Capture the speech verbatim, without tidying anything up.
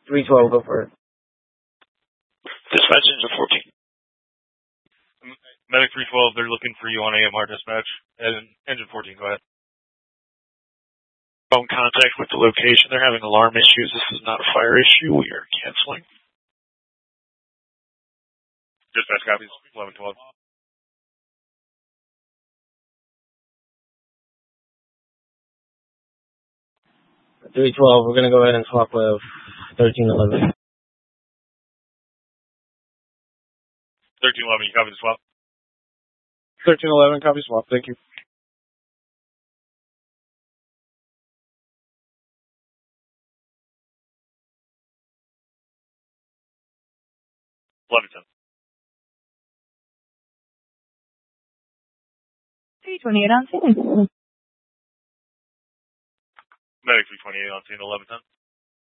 three twelve, go for it. Dispatch engine fourteen. Medic three twelve, they're looking for you on A M R dispatch. And engine fourteen, go ahead. Phone contact with the location. They're having alarm issues. This is not a fire issue. We are canceling. Dispatch copies, eleven twelve. three twelve, we're going to go ahead and swap with thirteen eleven. thirteen eleven, you copy the swap? thirteen eleven, copy swap, thank you. eleven ten. three twenty-eight on scene. Medic three twenty-eight on scene, eleven ten.